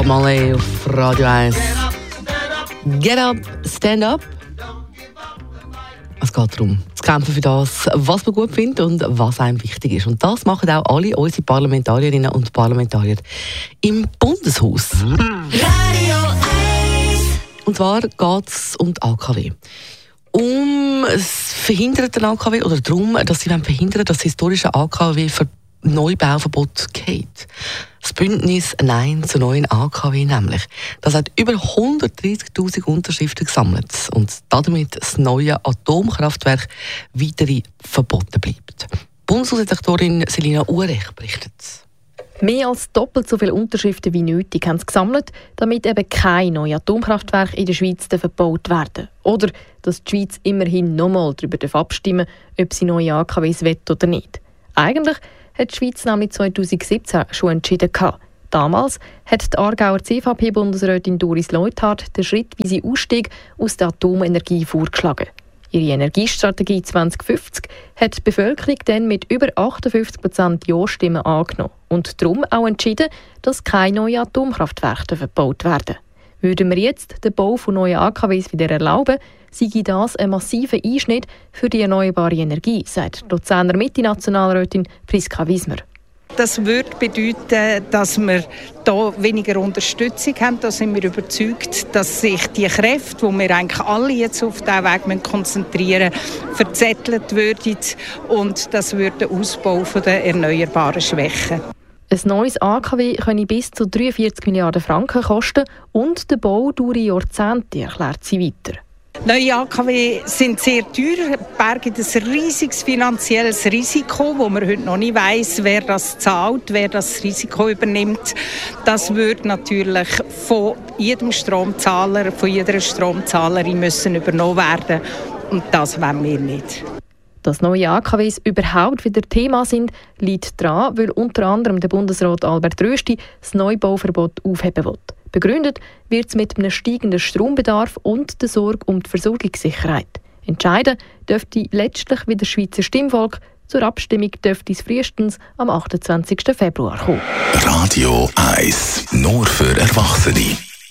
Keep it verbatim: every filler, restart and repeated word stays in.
Bob Marley auf Radio eins. Get up, stand up. Es geht darum, zu kämpfen für das, was man gut findet und was einem wichtig ist. Und das machen auch alle unsere Parlamentarierinnen und Parlamentarier im Bundeshaus. Radio eins. Und zwar geht es um die A K W. Um das verhinderte A K W oder darum, dass sie verhindern, dass das historische A K W-Neubauverbot geht. Das Bündnis Nein zu neuen A K W nämlich. Das hat über hundertdreißigtausend Unterschriften gesammelt und damit das neue Atomkraftwerk weiterhin verboten bleibt. Bundeshausredaktorin Selina Urech berichtet. Mehr als doppelt so viele Unterschriften wie nötig haben sie gesammelt, damit eben kein neues Atomkraftwerk in der Schweiz verbaut werden. Oder dass die Schweiz immerhin nochmal darüber abstimmen darf, ob sie neue A K Ws will oder nicht. Eigentlich hat die Schweiz nämlich zweitausendsiebzehn schon entschieden. Damals hat die Aargauer C V P-Bundesrätin Doris Leuthard den schrittweisen Ausstieg aus der Atomenergie vorgeschlagen. Ihre Energiestrategie zwanzig fünfzig hat die Bevölkerung dann mit über achtundfünfzig Prozent Ja-Stimmen angenommen und darum auch entschieden, dass keine neuen Atomkraftwerke verbaut werden. Würden wir jetzt den Bau von neuen A K Ws wieder erlauben, sei das ein massiver Einschnitt für die erneuerbare Energie, sagt die Luzerner Mitte-Nationalrätin Priska Wiesmer. Das würde bedeuten, dass wir hier weniger Unterstützung haben. Da sind wir überzeugt, dass sich die Kräfte, die wir eigentlich alle jetzt auf diesen Weg konzentrieren müssen, verzettelt würden und das würde den Ausbau der Erneuerbaren schwächen. Ein neues A K W könne bis zu dreiundvierzig Milliarden Franken kosten und der Bau dauere Jahrzehnte, erklärt sie weiter. Neue A K W sind sehr teuer, bergen ein riesiges finanzielles Risiko, wo man heute noch nicht weiss, wer das zahlt, wer das Risiko übernimmt. Das würde natürlich von jedem Stromzahler, von jeder Stromzahlerin müssen übernommen werden und das wollen wir nicht. Dass neue A K Ws überhaupt wieder Thema sind, liegt daran, weil unter anderem der Bundesrat Albert Rösti das Neubauverbot aufheben will. Begründet wird es mit einem steigenden Strombedarf und der Sorge um die Versorgungssicherheit. Entscheiden dürfte letztlich wieder das Schweizer Stimmvolk. Zur Abstimmung dürfte es frühestens am achtundzwanzigsten Februar kommen. Radio eins, nur für Erwachsene.